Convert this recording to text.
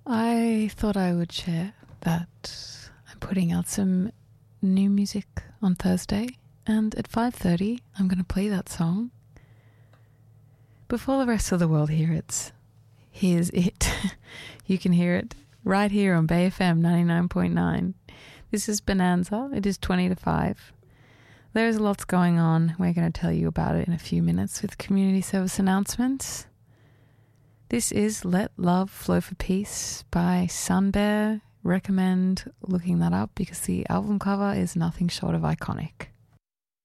I thought I would share that I'm putting out some new music on Thursday, and at 5:30 I'm going to play that song before the rest of the world hears it. You can hear it right here on Bay FM 99.9. This is Bonanza. It is 20 to 5. There's lots going on. We're going to tell you about it in a few minutes with community service announcements. This is Let Love Flow for Peace by Sunbear. Recommend looking that up because the album cover is nothing short of iconic.